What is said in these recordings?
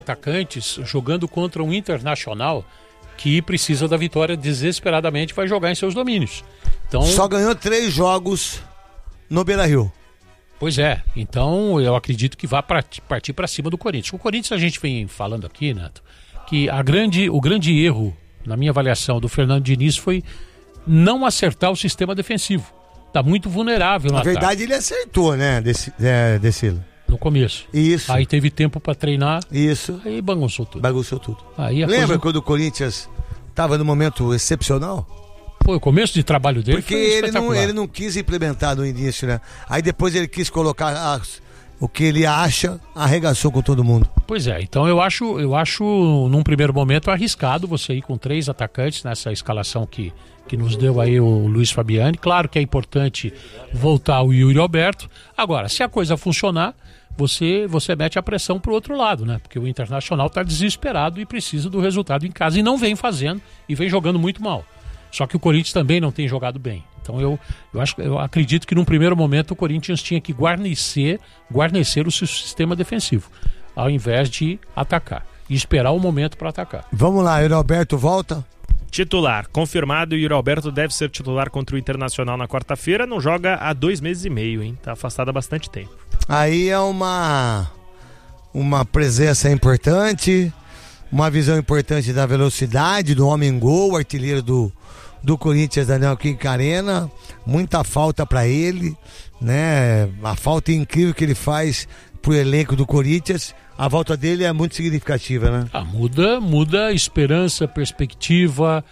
Atacantes jogando contra um Internacional que precisa da vitória desesperadamente, vai jogar em seus domínios. Então, só ganhou 3 jogos no Beira-Rio. Pois é, então eu acredito que vai partir para cima do Corinthians. O Corinthians, a gente vem falando aqui, Neto, que o grande erro, na minha avaliação, do Fernando Diniz foi não acertar o sistema defensivo. Está muito vulnerável. Na verdade, ele acertou, né, Decilo? No começo. Isso. Aí teve tempo para treinar. Isso. Aí bagunçou tudo. Aí lembra quando o Corinthians estava num momento excepcional? Foi o começo de trabalho dele. Porque ele não quis implementar no início, né? Aí depois ele quis colocar o que ele acha, arregaçou com todo mundo. Pois é, então eu acho num primeiro momento arriscado você ir com 3 atacantes nessa escalação que nos deu aí o Luiz Fabiani. Claro que é importante voltar o Yuri Alberto. Agora, se a coisa funcionar, você mete a pressão pro outro lado, né? Porque o Internacional tá desesperado e precisa do resultado em casa e não vem fazendo e vem jogando muito mal. Só que o Corinthians também não tem jogado bem. Então eu acredito que num primeiro momento o Corinthians tinha que guarnecer o seu sistema defensivo, ao invés de atacar e esperar o momento para atacar. Vamos lá, Yuri Alberto volta. Titular, confirmado, o Yuri Alberto deve ser titular contra o Internacional na quarta-feira, não joga há 2 meses e meio, hein? Tá afastado há bastante tempo. Aí é uma presença importante, uma visão importante da velocidade, do homem-gol, artilheiro do Corinthians, Daniel Quincarena, muita falta para ele, né? A falta incrível que ele faz pro elenco do Corinthians. A volta dele é muito significativa, né? Muda esperança, perspectiva,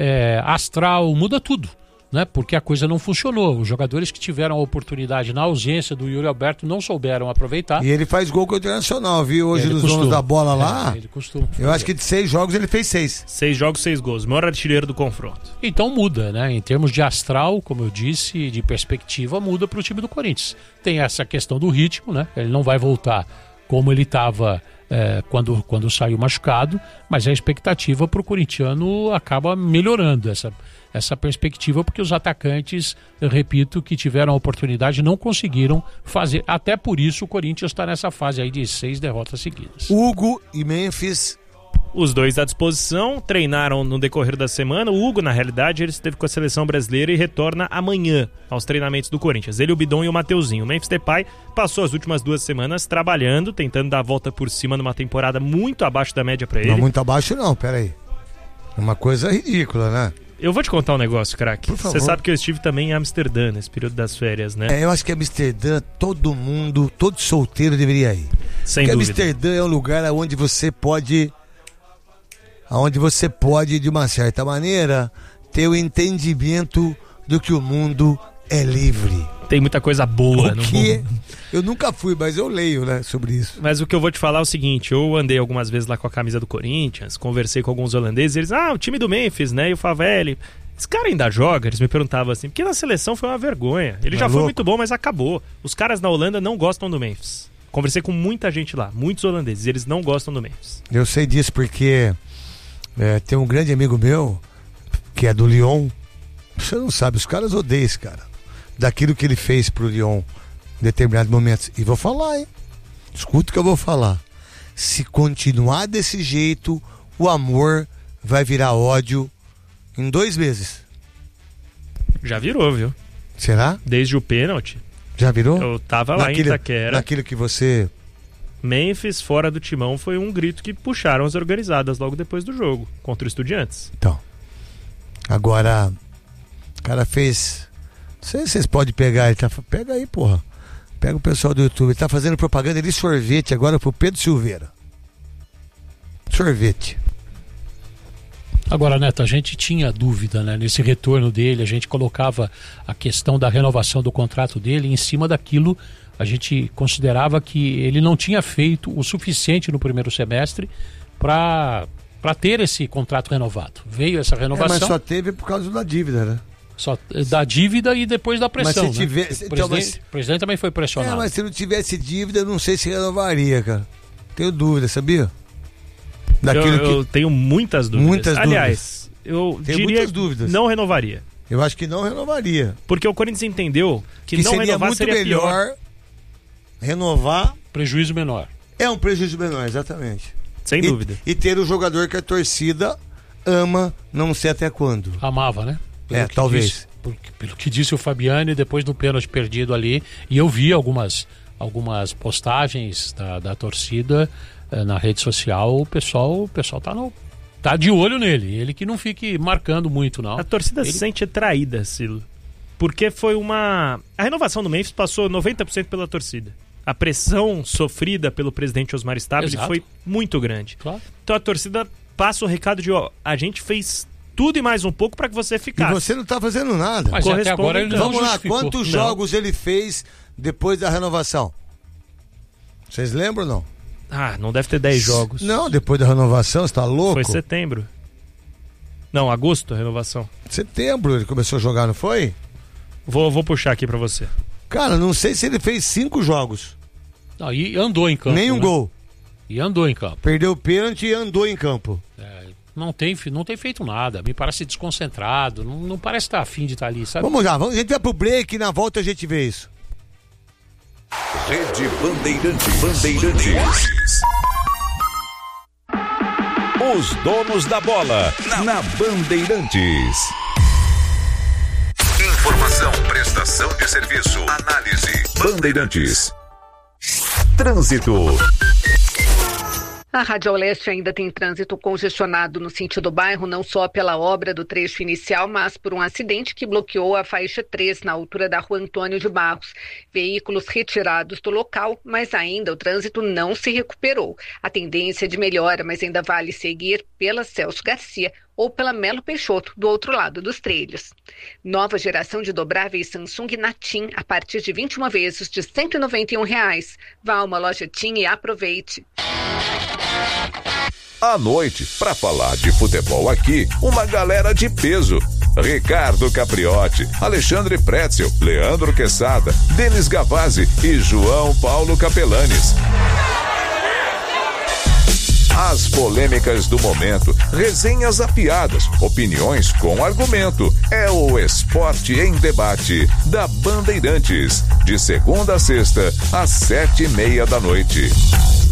astral, muda tudo, né? Porque a coisa não funcionou. Os jogadores que tiveram a oportunidade na ausência do Yuri Alberto não souberam aproveitar. E ele faz gol com o Internacional, viu? Hoje nos donos da bola lá. Ele costuma. Eu acho que de 6 jogos ele fez 6. 6 jogos, 6 gols. Maior artilheiro do confronto. Então muda, né? Em termos de astral, como eu disse, de perspectiva, muda para o time do Corinthians. Tem essa questão do ritmo, né? Ele não vai voltar como ele estava quando saiu machucado, mas a expectativa para o corintiano acaba melhorando essa perspectiva, porque os atacantes, eu repito, que tiveram a oportunidade não conseguiram fazer. Até por isso o Corinthians está nessa fase aí de 6 derrotas seguidas. Hugo e Memphis. Os dois à disposição, treinaram no decorrer da semana. O Hugo, na realidade, ele esteve com a seleção brasileira e retorna amanhã aos treinamentos do Corinthians. Ele, o Bidon e o Mateuzinho. O Memphis Depay passou as últimas 2 semanas trabalhando, tentando dar a volta por cima numa temporada muito abaixo da média pra ele. Não, muito abaixo não, peraí. É uma coisa ridícula, né? Eu vou te contar um negócio, craque. Por favor. Você sabe que eu estive também em Amsterdã nesse período das férias, né? Eu acho que Amsterdã, todo solteiro deveria ir. Sem Porque dúvida. Amsterdã é um lugar onde você pode, de uma certa maneira, ter o entendimento do que o mundo é livre. Tem muita coisa boa no mundo. Eu nunca fui, mas eu leio, né, sobre isso. Mas o que eu vou te falar é o seguinte, eu andei algumas vezes lá com a camisa do Corinthians, conversei com alguns holandeses, eles, o time do Memphis, né, e o Favelli, esse cara ainda joga? Eles me perguntavam assim, porque na seleção foi uma vergonha, ele já foi muito bom, mas acabou. Os caras na Holanda não gostam do Memphis. Conversei com muita gente lá, muitos holandeses, eles não gostam do Memphis. Eu sei disso porque tem um grande amigo meu, que é do Lyon, você não sabe, os caras odeiam esse cara, daquilo que ele fez pro Lyon em determinados momentos. E vou falar, hein? Escuta o que eu vou falar. Se continuar desse jeito, o amor vai virar ódio em 2 meses. Já virou, viu? Será? Desde o pênalti. Já virou? Eu tava lá em Itaquera. Naquilo que você... Memphis fora do timão foi um grito que puxaram as organizadas logo depois do jogo, contra o Estudiantes. Então, agora, o cara fez... Não sei se vocês podem pegar, pega aí, porra. Pega o pessoal do YouTube, ele tá fazendo propaganda de sorvete agora pro Pedro Silveira. Sorvete. Agora, Neto, a gente tinha dúvida, né? Nesse retorno dele, a gente colocava a questão da renovação do contrato dele em cima daquilo. A gente considerava que ele não tinha feito o suficiente no primeiro semestre para ter esse contrato renovado. Veio essa renovação. Mas só teve por causa da dívida, né? Só da dívida e depois da pressão. Mas se tivesse, né? O presidente também foi pressionado. Mas se não tivesse dívida, eu não sei se renovaria, cara. Tenho dúvida, sabia? Eu tenho muitas dúvidas. Aliás, eu diria muitas dúvidas. Não renovaria. Eu acho que não renovaria. Porque o Corinthians entendeu que não seria renovar muito seria melhor pior. Renovar. Prejuízo menor. É um prejuízo menor, exatamente. Sem dúvida. E ter o jogador que a torcida ama, não sei até quando. Amava, né? Talvez. Pelo que disse o Fabiani, depois do pênalti perdido ali, e eu vi algumas postagens da torcida na rede social, o pessoal tá de olho nele. Ele que não fique marcando muito, não. A torcida se sente traída, Silo. Porque foi a renovação do Memphis passou 90% pela torcida. A pressão sofrida pelo presidente Osmar Stabile foi muito grande. Claro. Então a torcida passa o recado de, a gente fez tudo e mais um pouco para que você ficasse. E você não tá fazendo nada. Mas até agora ele não justificou. Vamos lá, quantos jogos ele fez depois da renovação? Vocês lembram ou não? Não deve ter 10 jogos. Não, depois da renovação, você tá louco? Foi setembro. Não, agosto a renovação. Setembro ele começou a jogar, não foi? Vou puxar aqui pra você. Cara, não sei se ele fez 5 jogos. Não, e andou em campo. Nem um gol. E andou em campo. Perdeu o pênalti e andou em campo. Não tem feito nada. Me parece desconcentrado. Não parece estar afim de estar ali, sabe? Vamos lá, a gente vai pro break e na volta a gente vê isso. Rede Bandeirantes. Os donos da bola na Bandeirantes. Informação, prestação de serviço, análise. Bandeirantes. Trânsito. A Radial Leste ainda tem trânsito congestionado no sentido bairro, não só pela obra do trecho inicial, mas por um acidente que bloqueou a faixa 3 na altura da Rua Antônio de Barros. Veículos retirados do local, mas ainda o trânsito não se recuperou. A tendência é de melhora, mas ainda vale seguir pela Celso Garcia ou pela Melo Peixoto, do outro lado dos trilhos. Nova geração de dobráveis Samsung na TIM a partir de 21 vezes de R$ 191. Vá a uma loja TIM e aproveite. À noite, para falar de futebol aqui, uma galera de peso. Ricardo Capriotti, Alexandre Pretzel, Leandro Quesada, Denis Gavazzi e João Paulo Capelanes. As polêmicas do momento, resenhas afiadas, opiniões com argumento. É o Esporte em Debate da Bandeirantes, de segunda a sexta, às 7:30 da noite.